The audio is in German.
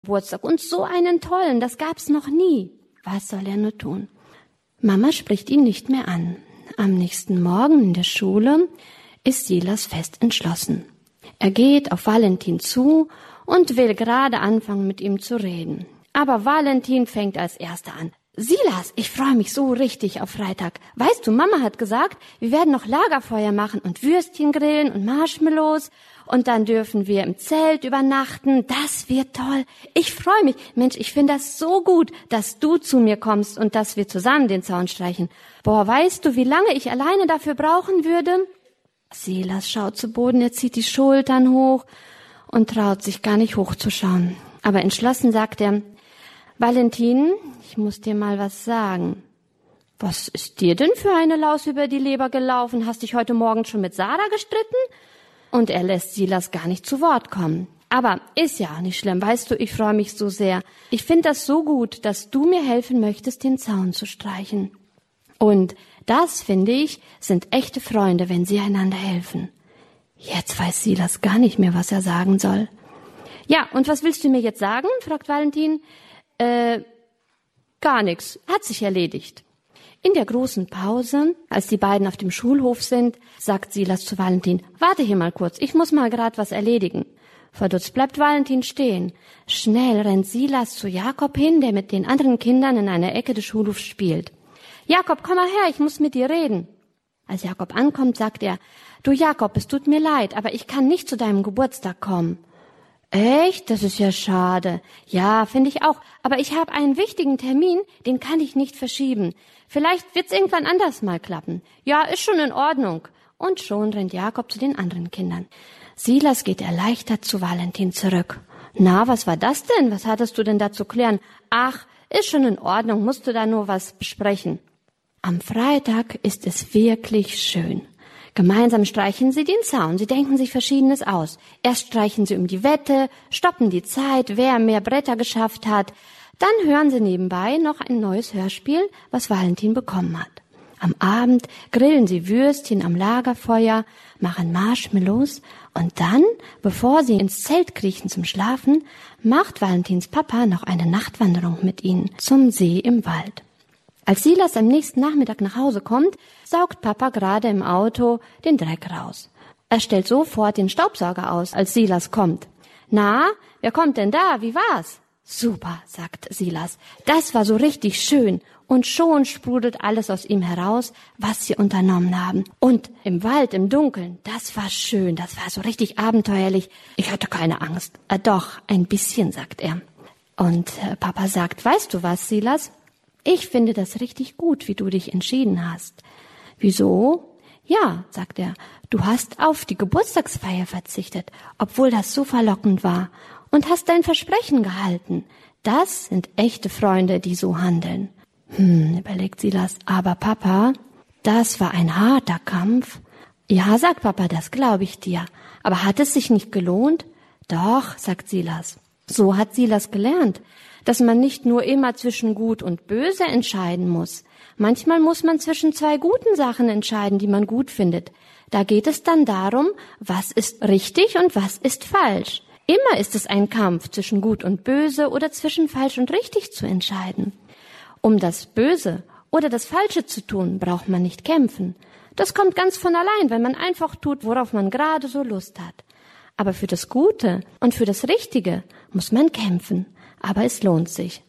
Geburtstag und so einen tollen, das gab's noch nie. Was soll er nur tun? Mama spricht ihn nicht mehr an. Am nächsten Morgen in der Schule ist Silas fest entschlossen. Er geht auf Valentin zu und will gerade anfangen, mit ihm zu reden. Aber Valentin fängt als Erster an. Silas, ich freue mich so richtig auf Freitag. Weißt du, Mama hat gesagt, wir werden noch Lagerfeuer machen und Würstchen grillen und Marshmallows. Und dann dürfen wir im Zelt übernachten. Das wird toll. Ich freue mich. Mensch, ich finde das so gut, dass du zu mir kommst und dass wir zusammen den Zaun streichen. Boah, weißt du, wie lange ich alleine dafür brauchen würde? Silas schaut zu Boden, er zieht die Schultern hoch und traut sich gar nicht hochzuschauen. Aber entschlossen sagt er, Valentin, ich muss dir mal was sagen. Was ist dir denn für eine Laus über die Leber gelaufen? Hast dich heute Morgen schon mit Sarah gestritten? Und er lässt Silas gar nicht zu Wort kommen. Aber ist ja auch nicht schlimm, weißt du, ich freue mich so sehr. Ich finde das so gut, dass du mir helfen möchtest, den Zaun zu streichen. Und das, finde ich, sind echte Freunde, wenn sie einander helfen. Jetzt weiß Silas gar nicht mehr, was er sagen soll. Ja, und was willst du mir jetzt sagen? Fragt Valentin. Gar nichts. Hat sich erledigt. In der großen Pause, als die beiden auf dem Schulhof sind, sagt Silas zu Valentin, warte hier mal kurz, ich muss mal grad was erledigen. Verdutzt bleibt Valentin stehen. Schnell rennt Silas zu Jakob hin, der mit den anderen Kindern in einer Ecke des Schulhofs spielt. Jakob, komm mal her, ich muss mit dir reden. Als Jakob ankommt, sagt er, du Jakob, es tut mir leid, aber ich kann nicht zu deinem Geburtstag kommen. Echt? Das ist ja schade. Ja, finde ich auch. Aber ich habe einen wichtigen Termin, den kann ich nicht verschieben. Vielleicht wird's irgendwann anders mal klappen. Ja, ist schon in Ordnung. Und schon rennt Jakob zu den anderen Kindern. Silas geht erleichtert zu Valentin zurück. Na, was war das denn? Was hattest du denn da zu klären? Ach, ist schon in Ordnung, musst du da nur was besprechen. Am Freitag ist es wirklich schön. Gemeinsam streichen sie den Zaun. Sie denken sich Verschiedenes aus. Erst streichen sie um die Wette, stoppen die Zeit, wer mehr Bretter geschafft hat. Dann hören sie nebenbei noch ein neues Hörspiel, was Valentin bekommen hat. Am Abend grillen sie Würstchen am Lagerfeuer, machen Marshmallows und dann, bevor sie ins Zelt kriechen zum Schlafen, macht Valentins Papa noch eine Nachtwanderung mit ihnen zum See im Wald. Als Silas am nächsten Nachmittag nach Hause kommt, saugt Papa gerade im Auto den Dreck raus. Er stellt sofort den Staubsauger aus, als Silas kommt. Na, wer kommt denn da? Wie war's? Super, sagt Silas. Das war so richtig schön. Und schon sprudelt alles aus ihm heraus, was sie unternommen haben. Und im Wald, im Dunkeln, das war schön, das war so richtig abenteuerlich. Ich hatte keine Angst. Doch, ein bisschen, sagt er. Und Papa sagt, weißt du was, Silas? Ich finde das richtig gut, wie du dich entschieden hast. Wieso? Ja, sagt er, du hast auf die Geburtstagsfeier verzichtet, obwohl das so verlockend war, und hast dein Versprechen gehalten. Das sind echte Freunde, die so handeln. Überlegt Silas, aber Papa, das war ein harter Kampf. Ja, sagt Papa, das glaube ich dir. Aber hat es sich nicht gelohnt? Doch, sagt Silas. So hat Silas gelernt, dass man nicht nur immer zwischen Gut und Böse entscheiden muss. Manchmal muss man zwischen zwei guten Sachen entscheiden, die man gut findet. Da geht es dann darum, was ist richtig und was ist falsch. Immer ist es ein Kampf zwischen Gut und Böse oder zwischen falsch und richtig zu entscheiden. Um das Böse oder das Falsche zu tun, braucht man nicht kämpfen. Das kommt ganz von allein, wenn man einfach tut, worauf man gerade so Lust hat. Aber für das Gute und für das Richtige muss man kämpfen. Aber es lohnt sich.